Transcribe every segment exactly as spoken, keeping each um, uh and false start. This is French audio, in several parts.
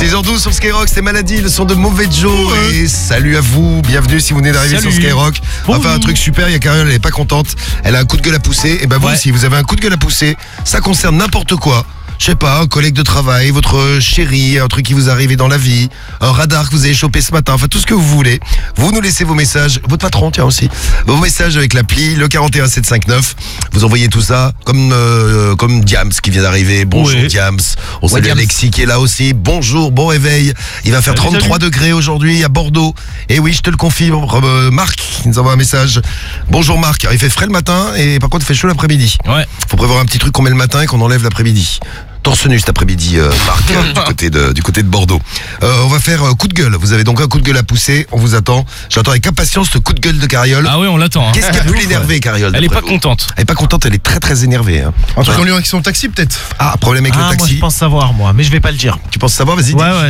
six heures douze sur Skyrock, c'est Maladie, le son de Mauvais Joe. Ouais. Et salut à vous, bienvenue si vous venez d'arriver Salut. sur Skyrock. On va faire un truc super, il y a Cariole, elle est pas contente. Elle a un coup de gueule à pousser. Et ben vous Ouais. aussi, vous avez un coup de gueule à pousser. Ça concerne n'importe quoi. Je sais pas, un collègue de travail, votre chérie, un truc qui vous arrive dans la vie, un radar que vous avez chopé ce matin, enfin tout ce que vous voulez. Vous nous laissez vos messages, votre patron tiens aussi, vos messages avec l'appli, le quarante et un sept cent cinquante-neuf. Vous envoyez tout ça comme euh, comme Diams qui vient d'arriver. Bonjour Oui. Diams. On Ouais, salue Diams. Alexis qui est là aussi. Bonjour, bon réveil. Il va faire Salut, trente-trois salut. degrés aujourd'hui à Bordeaux. Et oui, je te le confirme. Euh, Marc qui nous envoie un message. Bonjour Marc. Alors, il fait frais le matin et par contre il fait chaud l'après-midi. Ouais. Faut prévoir un petit truc qu'on met le matin et qu'on enlève l'après-midi. Torse nu cet après-midi, euh, Marc, euh, du, côté de, du côté de Bordeaux. Euh, on va faire euh, coup de gueule. Vous avez donc un coup de gueule à pousser. On vous attend. J'attends avec impatience ce coup de gueule de Cariole. Ah oui, on l'attend. Hein. Qu'est-ce qui a pu l'énerver, Cariole? Elle est d'après pas vous contente. Elle est pas contente, elle est très très énervée. Hein. Un truc Ouais. en lien avec son taxi peut-être. Ah, problème avec Ah, le moi taxi. je pense savoir, moi, mais je vais pas le dire. Tu penses savoir? Vas-y. Ouais, dis. ouais.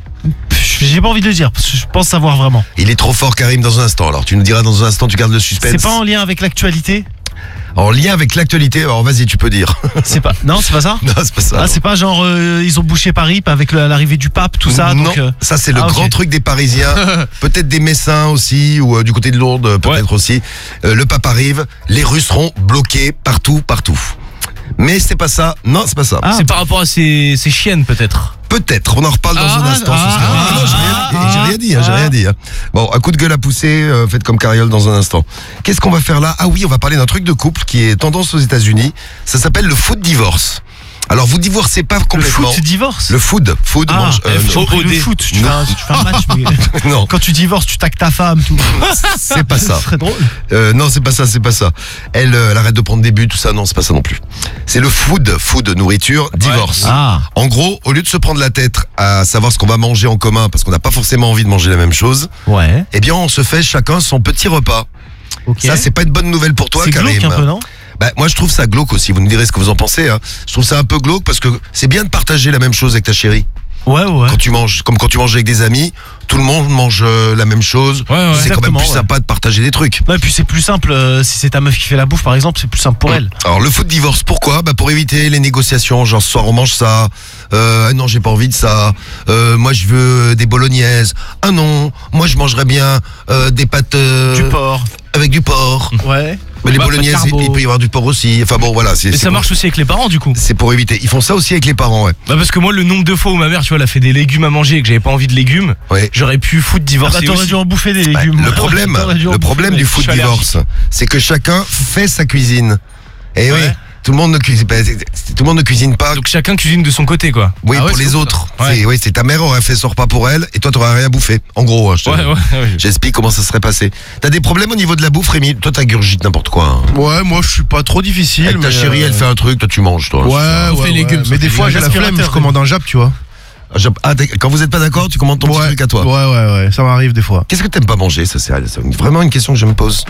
Pff, J'ai pas envie de le dire, parce que je pense savoir vraiment. Il est trop fort, Karim, dans un instant. Alors, tu nous diras dans un instant, tu gardes le suspense. C'est pas en lien avec l'actualité? En lien avec l'actualité, alors vas-y, tu peux dire. C'est pas. Non, c'est pas ça? Non, c'est pas ça. Ah, c'est pas genre euh, ils ont bouché Paris avec le- l'arrivée du pape, tout ça. Non, donc, euh, ça c'est le ah, ok. grand truc des Parisiens. Peut-être des Messins aussi, ou euh, du côté de Lourdes, euh, peut-être aussi. Euh, le pape arrive, les Russes seront bloqués partout, partout. Mais c'est pas ça. Non, c'est pas ça. Ah. C'est par rapport à ses, ses chiennes, peut-être. Peut-être, on en reparle dans Ah, un instant. ah, ce sera- ah, Ah, non, j'ai rien, ah, j'ai rien dit, hein, j'ai ah. rien dit. hein. Bon, un coup de gueule à pousser, euh, faites comme Cariole dans un instant. Qu'est-ce qu'on va faire là? Ah oui, on va parler d'un truc de couple qui est tendance aux États-Unis. Ça s'appelle le food divorce. Alors vous divorcez pas Le complètement. foot divorce. Le food, food Ah, mange. euh, F O. non. J'ai compris le foot. Tu fais, un, tu fais un match, mais non, quand tu divorces, tu taques ta femme, tout. c'est pas ça. Ce serait drôle. Euh, non, c'est pas ça, c'est pas ça. Elle, euh, elle arrête de prendre des buts, tout ça. Non, c'est pas ça non plus. C'est le food, food, nourriture, divorce. Ah. En gros, au lieu de se prendre la tête à savoir ce qu'on va manger en commun, parce qu'on n'a pas forcément envie de manger la même chose, Ouais. eh bien, on se fait chacun son petit repas. Ok. Ça, c'est pas une bonne nouvelle pour toi, C'est Karim. glauque un peu, non? Bah, moi, je trouve ça glauque aussi. Vous nous direz ce que vous en pensez. Hein. Je trouve ça un peu glauque parce que c'est bien de partager la même chose avec ta chérie. Ouais, ouais. Quand tu manges, comme quand tu manges avec des amis, tout le monde mange euh, la même chose. Ouais, ouais. C'est quand même Exactement, plus ouais. sympa de partager des trucs. Ouais, puis c'est plus simple, euh, si c'est ta meuf qui fait la bouffe par exemple, c'est plus simple pour elle. Alors le foot divorce, pourquoi? Bah pour éviter les négociations, genre ce soir on mange ça, euh, ah non j'ai pas envie de ça, euh, moi je veux des bolognaises, ah non, moi je mangerais bien euh, des pâtes euh, Du porc. avec du porc, Ouais. mais les Bah, bolognaises pas de il, carbo. il peut y avoir du porc aussi, enfin bon voilà, c'est Et c'est ça pour- marche aussi avec les parents, du coup. c'est pour éviter. Ils font ça aussi avec les parents, ouais. Bah parce que moi, le nombre de fois où ma mère, tu vois, elle a fait des légumes à manger et que j'avais pas envie de légumes, Ouais. j'aurais pu foutre Ah bah divorcer t'aurais aussi. dû en bouffer des Bah, légumes. le problème, T'aurais dû en le bouffer, problème mec. du foot je suis divorce, c'est que chacun fait sa cuisine. Et oui, Ouais. tout le monde ne cuisine pas, tout le monde ne cuisine pas. Donc chacun cuisine de son côté, quoi. Oui, Ah ouais, pour c'est les ouf, autres. ça. Ouais. C'est, oui, c'est ta mère aurait fait son repas pour elle et toi t'aurais rien bouffé. En gros, hein, je te Ouais, dis. ouais, ouais. J'explique comment ça serait passé. T'as des problèmes au niveau de la bouffe, Rémi? Toi, t'agurgites n'importe quoi. hein. Ouais, moi je suis pas trop difficile. Avec ta mais, chérie, euh, elle fait un truc, toi tu manges, toi. Ouais, Sauf ouais, les ouais. légumes, Mais sauf des les fois j'ai la légumes. flemme, je Aspirateur, commande un Jap, tu vois. Ah, je- ah, t'es- quand vous êtes pas d'accord, tu commandes ton petit Ouais, truc à toi. ouais, ouais, ouais, ça m'arrive des fois. Qu'est-ce que t'aimes pas manger? Ça, c'est c'est vraiment une question que je me pose.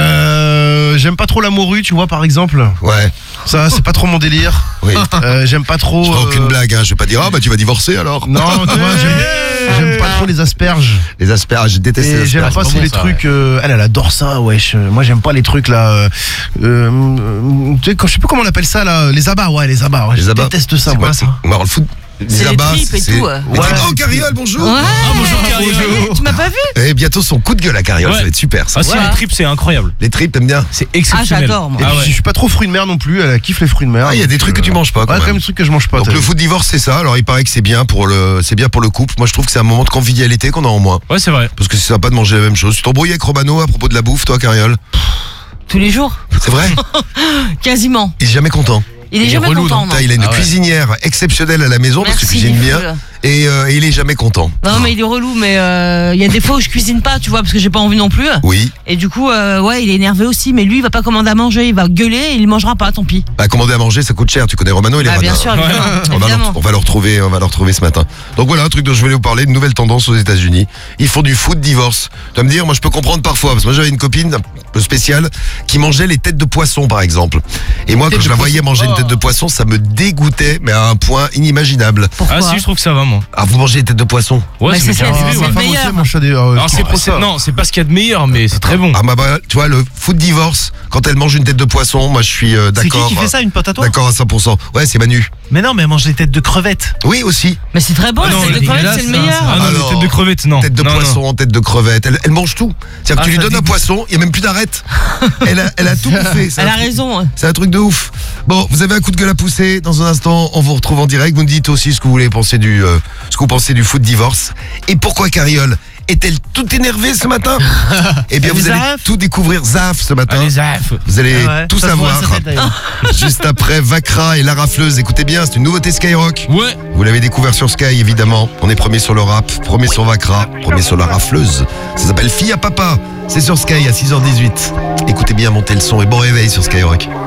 Euh, j'aime pas trop la morue, tu vois, par exemple. Ouais, Ça, c'est pas trop mon délire. oui. Euh, j'aime pas trop. Je ferai euh, aucune blague, hein. Je vais pas dire, ah bah tu vas divorcer alors. Non, tu vois, j'aime, j'aime pas trop les asperges. Les asperges, je déteste les Et j'aime asperges. pas c'est c'est bon, les ça, trucs. euh, elle, elle adore ça, wesh. Moi, j'aime pas les trucs là. Euh, euh, tu sais, quand je sais pas comment on appelle ça là, les abats, ouais, les abats. Ouais, Les je abats. déteste ça, C'est moi. quoi, ça c'est- Alors, le foot, C'est les abats, tripes et c'est- tout, ouais. Les Ouais. tripes. Oh, Cariole, bonjour. Ouais. Ah, bonjour, Cariole. Tu m'as pas vu? Et bientôt son coup de gueule à Cariole, Ouais. ça va être super ça. Ah si, Ouais. les tripes, c'est incroyable. Les tripes, t'aimes bien? C'est Ah, exceptionnel. j'adore, moi. Et Ah puis, ouais. je suis pas trop fruits de mer non plus. Elle kiffe les fruits de mer. Ah, il y a des donc, trucs que tu euh, manges pas, quand Ouais, quand même. même des trucs que je mange pas. Donc t'as le vu. foot divorce c'est ça, alors il paraît que c'est bien pour le c'est bien pour le couple. Moi je trouve que c'est un moment de convivialité qu'on a en moins. Ouais, c'est vrai. Parce que c'est sympa de manger la même chose. Tu t'embrouilles avec Romano à propos de la bouffe, toi, Cariole? Tous les jours? C'est vrai? Quasiment. Il est jamais content. Il est Il est jamais relou, content, non non. Putain, il a une Ah ouais. cuisinière exceptionnelle à la maison parce Merci, qu'il cuisine il est bien fou. et, euh, et il est jamais content. Non, mais il est relou, mais euh, il y a des fois où je cuisine pas, tu vois, parce que j'ai pas envie non plus. Oui, Et du coup, euh, ouais, il est énervé aussi, mais lui, il va pas commander à manger, il va gueuler et il mangera pas, tant pis. bah commander à manger ça coûte cher. Tu connais Romano, il est Bah, bien radin. sûr, évidemment. On va, le, évidemment. on va le retrouver, on va le retrouver ce matin. Donc voilà un truc dont je voulais vous parler, une nouvelle tendance aux États-Unis. Ils font du foot divorce. Tu vas me dire, moi je peux comprendre parfois parce que moi j'avais une copine un peu spéciale qui mangeait les têtes de poisson par exemple. Et moi quand Tête je de la voyais poisson. manger une Oh. têtes de poisson, ça me dégoûtait, mais à un point inimaginable. Pourquoi Ah si, je trouve que ça va, moi. Ah, vous mangez des têtes de poisson? Ouais, Mais ça m'est c'est déjà ça, arrivé, c'est ouais. le Ma femme meilleur. aussi mange des. euh, Alors, c'est je pas- ça. non, c'est pas ce qu'il y a de meilleur, mais c'est très bon. Ah bah, bah tu vois, le food divorce, quand elle mange une tête de poisson, moi je suis euh, C'est qui d'accord. qui fait ça, une pote à toi? D'accord à cent pour cent. Ouais, c'est Manu. Mais non, mais elle mange des têtes de crevettes. Oui, aussi. Mais c'est très bon, Ah non, c'est elle le est crevettes, dégueulasse, c'est le ça, meilleur. ça. Ah non, Alors, les têtes de crevettes, non. Tête de Non, non. poisson, tête de crevette, elle, elle mange tout. C'est-à-dire que Ah, tu lui ça donnes un dégoûte. poisson, il n'y a même plus d'arête. Elle a, elle a tout bouffé. C'est Elle un a truc- raison. C'est un truc de ouf. Bon, vous avez un coup de gueule à pousser. Dans un instant, on vous retrouve en direct. Vous nous dites aussi ce que vous voulez penser du, euh, ce que vous pensez du foot divorce. Et pourquoi Carriole est-elle toute énervée ce matin? Eh bien, Elle vous est allez zaf. tout découvrir Zaf ce matin. Ah, les affes. Vous allez Ah ouais, tout ça se voit à savoir. sa tête, d'ailleurs. Juste après Vakra et La Rafleuse. Écoutez bien, c'est une nouveauté Skyrock. Ouais. Vous l'avez découvert sur Sky, évidemment. On est premier sur le rap, premier sur Vakra, premier sur La Rafleuse. Ça s'appelle Fille à Papa. C'est sur Sky à six heures dix-huit. Écoutez bien, montez le son et bon réveil sur Skyrock.